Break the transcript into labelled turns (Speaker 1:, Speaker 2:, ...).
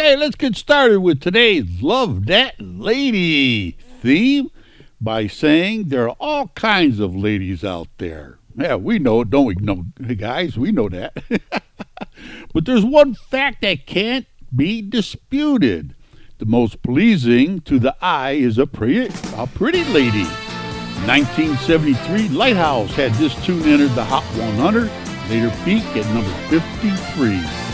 Speaker 1: Okay, let's get started with today's Love That Lady theme by saying there are all kinds of ladies out there. Yeah, we know, don't we? No, hey guys, we know that. But there's one fact that can't be disputed. The most pleasing to the eye is a pretty lady. 1973, Lighthouse had this tune enter the Hot 100, later peak at number 53.